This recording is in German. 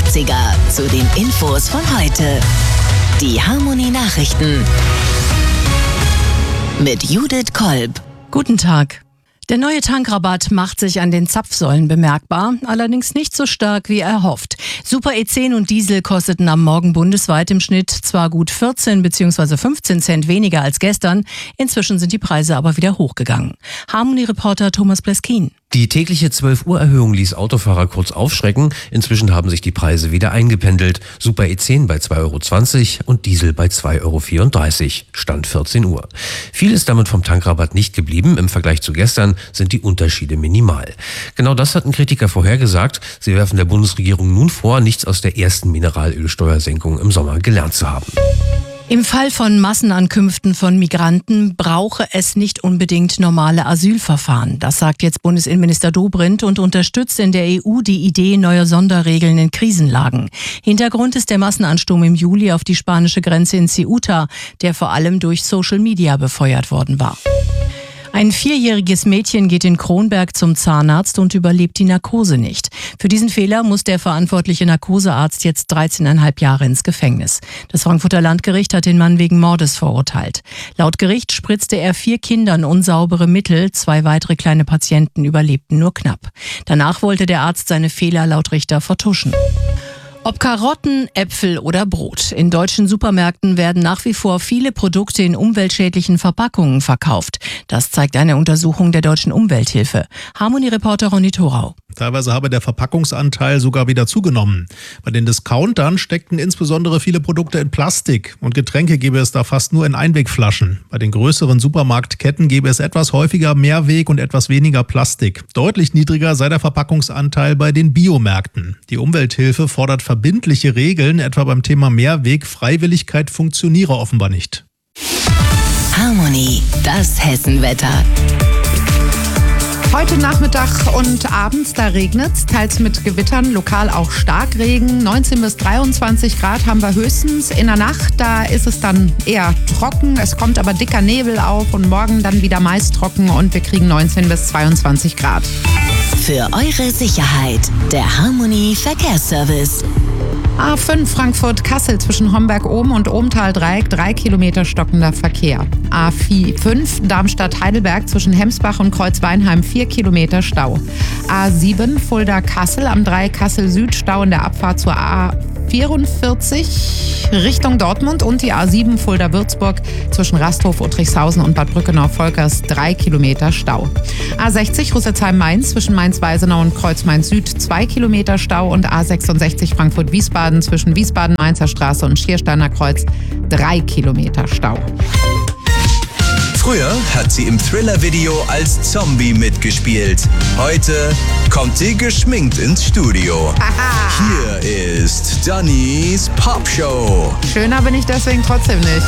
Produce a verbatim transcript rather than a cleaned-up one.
neunziger zu den Infos von heute. Die Harmony Nachrichten mit Judith Kolb. Guten Tag. Der neue Tankrabatt macht sich an den Zapfsäulen bemerkbar, allerdings nicht so stark wie erhofft. Super E zehn und Diesel kosteten am Morgen bundesweit im Schnitt zwar gut vierzehn bzw. fünfzehn Cent weniger als gestern, inzwischen sind die Preise aber wieder hochgegangen. Harmony-Reporter Thomas Pleskin. Die tägliche zwölf Uhr Erhöhung ließ Autofahrer kurz aufschrecken. Inzwischen haben sich die Preise wieder eingependelt. Super E zehn bei zwei Euro zwanzig und Diesel bei zwei Euro vierunddreißig. Stand vierzehn Uhr. Viel ist damit vom Tankrabatt nicht geblieben. Im Vergleich zu gestern sind die Unterschiede minimal. Genau das hatten Kritiker vorhergesagt. Sie werfen der Bundesregierung nun vor, nichts aus der ersten Mineralölsteuersenkung im Sommer gelernt zu haben. Im Fall von Massenankünften von Migranten brauche es nicht unbedingt normale Asylverfahren. Das sagt jetzt Bundesinnenminister Dobrindt und unterstützt in der E U die Idee neuer Sonderregeln in Krisenlagen. Hintergrund ist der Massenansturm im Juli auf die spanische Grenze in Ceuta, der vor allem durch Social Media befeuert worden war. Ein vierjähriges Mädchen geht in Kronberg zum Zahnarzt und überlebt die Narkose nicht. Für diesen Fehler muss der verantwortliche Narkosearzt jetzt dreizehneinhalb Jahre ins Gefängnis. Das Frankfurter Landgericht hat den Mann wegen Mordes verurteilt. Laut Gericht spritzte er vier Kindern unsaubere Mittel, zwei weitere kleine Patienten überlebten nur knapp. Danach wollte der Arzt seine Fehler laut Richter vertuschen. Ob Karotten, Äpfel oder Brot. In deutschen Supermärkten werden nach wie vor viele Produkte in umweltschädlichen Verpackungen verkauft. Das zeigt eine Untersuchung der Deutschen Umwelthilfe. Harmony-Reporter Ronny Thorau. Teilweise habe der Verpackungsanteil sogar wieder zugenommen. Bei den Discountern steckten insbesondere viele Produkte in Plastik und Getränke gäbe es da fast nur in Einwegflaschen. Bei den größeren Supermarktketten gäbe es etwas häufiger Mehrweg und etwas weniger Plastik. Deutlich niedriger sei der Verpackungsanteil bei den Biomärkten. Die Umwelthilfe fordert verbindliche Regeln, etwa beim Thema Mehrweg. Freiwilligkeit funktioniere offenbar nicht. Harmony, das Hessenwetter. Heute Nachmittag und abends, da regnet es, teils mit Gewittern, lokal auch Starkregen. neunzehn bis dreiundzwanzig Grad haben wir höchstens. In der Nacht, da ist es dann eher trocken, es kommt aber dicker Nebel auf und morgen dann wieder meist trocken und wir kriegen neunzehn bis zweiundzwanzig Grad. Für eure Sicherheit, der Harmony Verkehrsservice. A fünf Frankfurt-Kassel zwischen Homberg-Oben und Ohmtal-Dreieck, drei Kilometer stockender Verkehr. A fünf Darmstadt-Heidelberg zwischen Hemsbach und Kreuzweinheim, vier Kilometer Stau. A sieben Fulda-Kassel am drei Kassel-Süd, Stau in der Abfahrt zur A vierundvierzig Richtung Dortmund und die A sieben Fulda-Würzburg zwischen Rasthof, Uttrichshausen und Bad Brückenau-Volkers, drei Kilometer Stau. A sechzig Rüsselsheim-Mainz zwischen Mainz-Weisenau und Kreuz-Main-Süd, zwei Kilometer Stau und A sechsundsechzig Frankfurt-Wiesbaden zwischen Wiesbaden-Mainzer Straße und Schiersteiner Kreuz, drei Kilometer Stau. Früher hat sie im Thriller-Video als Zombie mitgespielt. Heute kommt sie geschminkt ins Studio. Aha. Hier ist Dannys Popshow. Schöner bin ich deswegen trotzdem nicht.